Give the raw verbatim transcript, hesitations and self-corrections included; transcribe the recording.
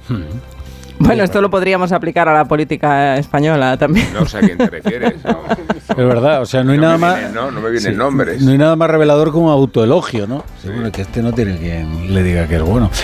Hmm. Bueno, esto lo podríamos aplicar a la política española también. No sé a quién te refieres. No. Es verdad, o sea, no hay no nada me más... Vienen, no, no me vienen sí, nombres. No hay nada más revelador como autoelogio, ¿no? Sí. Seguro que este no tiene quien le diga que es bueno.